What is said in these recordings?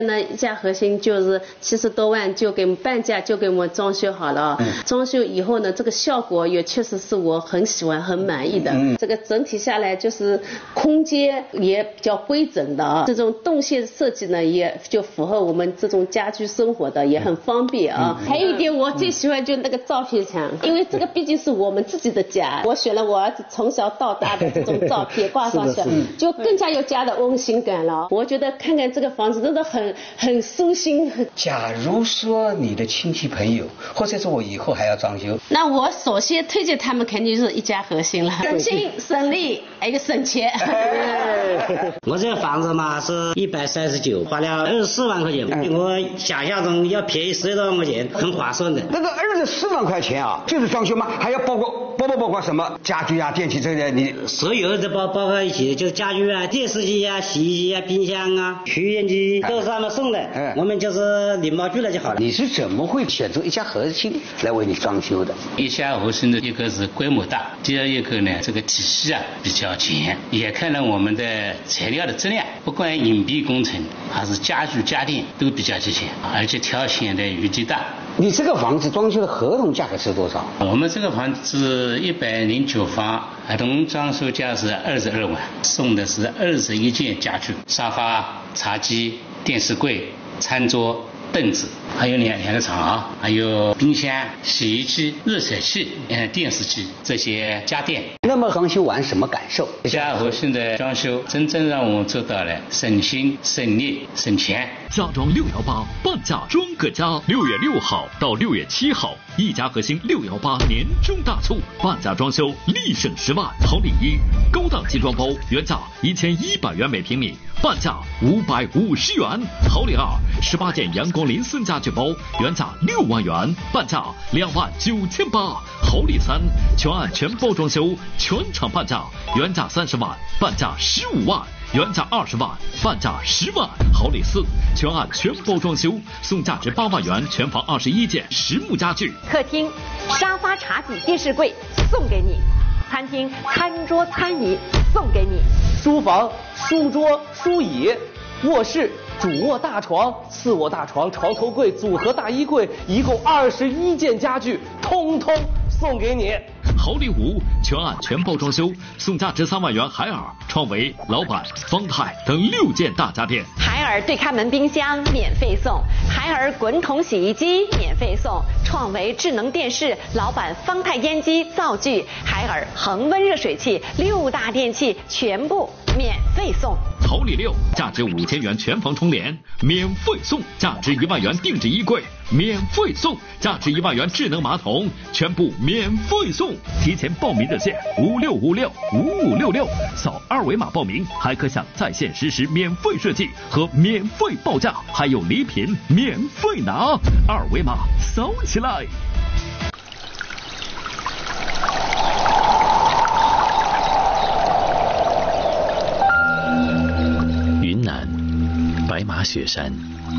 那一家核心就是70多万就给半价就给我们装修好了。装修以后呢，这个效果也确实是我很喜欢很满意的。这个整体下来就是空间也比较规整的啊，这种动线设计呢也就符合我们这种家居生活的，也很方便啊。还有一点我最喜欢就那个照片墙，因为这个毕竟是我们自己的家，我选了我儿子从小到大的这种照片挂上去，就更加有家的温馨感了。我觉得看看这个房子真的很舒心。 假如说你的亲戚朋友，或者说我以后还要装修， 那我首先推荐他们肯定是一家核心了，省心省力还有省钱。 我这个房子嘛是139，花了24万块钱，比我想象中要便宜10多万块钱，很划算的。 那个24万块钱啊，就是装修吗？还要包括什么家具啊、电器这些？你所有的包括一起，就是家具啊、电视机啊、洗衣机啊、冰箱啊、抽烟机都是他们送的，我们就是领包去了就好了。 你是怎么会选择一家核心来为你装修的？ 一家核心的一个是规模大，第二一个呢这个体系啊比较全，也看了我们的材料的质量，不管隐蔽工程还是家具家电都比较齐全，而且挑选的余地大。 你这个房子装修的合同价格是多少？ 我们这个房子是109方，合同装修价是22万，送的是21件家具，沙发、茶几、电视柜、餐桌、凳子，还有两个床，还有冰箱、洗衣机、热水器、电视机这些家电。 那么装修完什么感受？ 家核心的装修真正让我们做到了省心、省力、省钱。 家装618半价装个家，6月6号到6月7号，一家核心618年终大促，半价装修立省10万。好礼一，高档集装包原价1100元每平米，半价550元。好礼二，18件阳光林森家具包原价6万元，半价29800。好礼三，全案全包装修，全场半价，原价30万，半价15万。原价20万，半价10万。好礼四，全案全包装修，送价值8万元全房21件实木家具。 客厅沙发、茶几、电视柜送给你；餐厅餐桌、餐椅送给你； 书房书桌、书椅；卧室主卧大床、次卧大床、床头柜、组合大衣柜，一共21件家具，通通送给你。 好礼五，全案全包装修，送价值3万元海尔、创维、老板、方太等6件大家电。 海尔对开门冰箱免费送，海尔滚筒洗衣机免费送，创维智能电视、老板方太烟机灶具、海尔恒温热水器6大电器全部免费送。 好礼六，价值5000元全房窗帘免费送，价值1万元定制衣柜免费送，价值1万元智能马桶全部免费送。提前报名热线56565566，扫2维码报名，还可享在线实时免费设计和免费报价，还有礼品免费拿，2维码扫起来。 云南白马雪山，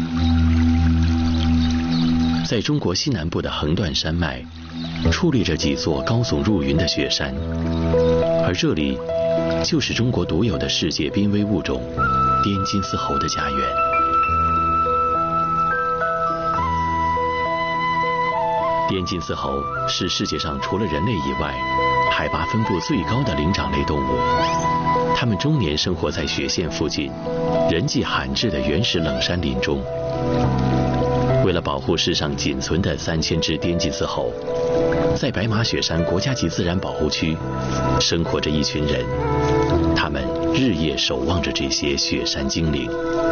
在中国西南部的横断山脉矗立着几座高耸入云的雪山，而这里就是中国独有的世界濒危物种滇金丝猴的家园。滇金丝猴是世界上除了人类以外海拔分布最高的灵长类动物，它们终年生活在雪线附近人迹罕至的原始冷山林中。为了保护世上仅存的3000只滇金丝猴，在白马雪山国家级自然保护区生活着一群人，他们日夜守望着这些雪山精灵。